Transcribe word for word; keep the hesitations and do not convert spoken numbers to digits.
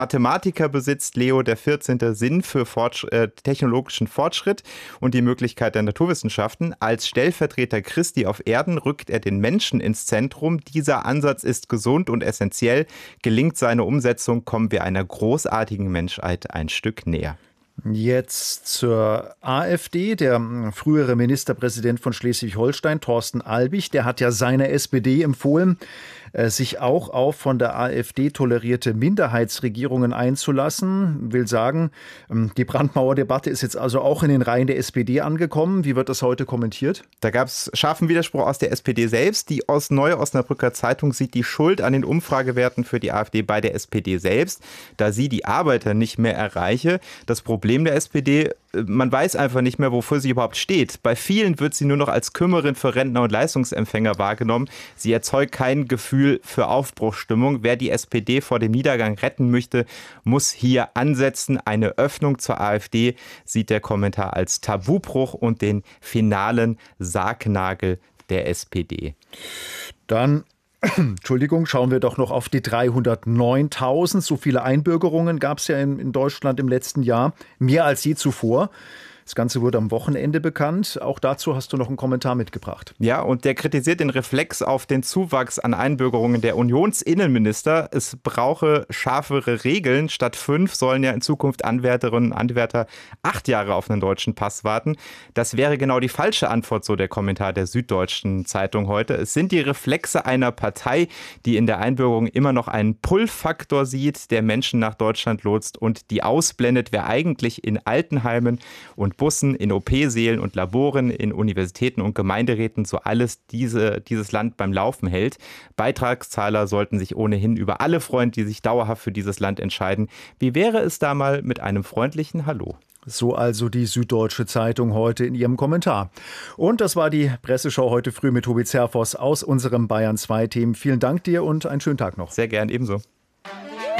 Mathematiker besitzt Leo der vierzehnte. Sinn für Fortsch- äh, technologischen Fortschritt und die Möglichkeit der Naturwissenschaften. Als Stellvertreter Christi auf Erden rückt er den Menschen ins Zentrum. Dieser Ansatz ist gesund und essentiell. Gelingt seine Umsetzung, kommen wir einer großartigen Menschheit ein Stück näher. Jetzt zur AfD. Der frühere Ministerpräsident von Schleswig-Holstein, Thorsten Albig, der hat ja seiner S P D empfohlen, sich auch auf von der AfD tolerierte Minderheitsregierungen einzulassen. Will sagen, die Brandmauerdebatte ist jetzt also auch in den Reihen der S P D angekommen. Wie wird das heute kommentiert? Da gab es scharfen Widerspruch aus der S P D selbst. Die Neue Osnabrücker Zeitung sieht die Schuld an den Umfragewerten für die AfD bei der S P D selbst, da sie die Arbeiter nicht mehr erreiche. Das Problem der S P D, man weiß einfach nicht mehr, wofür sie überhaupt steht. Bei vielen wird sie nur noch als Kümmerin für Rentner und Leistungsempfänger wahrgenommen. Sie erzeugt kein Gefühl für Aufbruchsstimmung. Wer die S P D vor dem Niedergang retten möchte, muss hier ansetzen. Eine Öffnung zur AfD sieht der Kommentar als Tabubruch und den finalen Sargnagel der S P D. Dann Entschuldigung, schauen wir doch noch auf die dreihundertneuntausend. So viele Einbürgerungen gab es ja in, in Deutschland im letzten Jahr. Mehr als je zuvor. Das Ganze wurde am Wochenende bekannt. Auch dazu hast du noch einen Kommentar mitgebracht. Ja, und der kritisiert den Reflex auf den Zuwachs an Einbürgerungen der Unionsinnenminister. Es brauche schärfere Regeln. Statt fünf sollen ja in Zukunft Anwärterinnen und Anwärter acht Jahre auf einen deutschen Pass warten. Das wäre genau die falsche Antwort, so der Kommentar der Süddeutschen Zeitung heute. Es sind die Reflexe einer Partei, die in der Einbürgerung immer noch einen Pull-Faktor sieht, der Menschen nach Deutschland lotst und die ausblendet, wer eigentlich in Altenheimen und Bussen, in O P-Sälen und Laboren, in Universitäten und Gemeinderäten so alles diese, dieses Land beim Laufen hält. Beitragszahler sollten sich ohnehin über alle freuen, die sich dauerhaft für dieses Land entscheiden. Wie wäre es da mal mit einem freundlichen Hallo? So also die Süddeutsche Zeitung heute in ihrem Kommentar. Und das war die Presseschau heute früh mit Tobi Zerfoss aus unserem Bayern zwei Team. Vielen Dank dir und einen schönen Tag noch. Sehr gern, ebenso.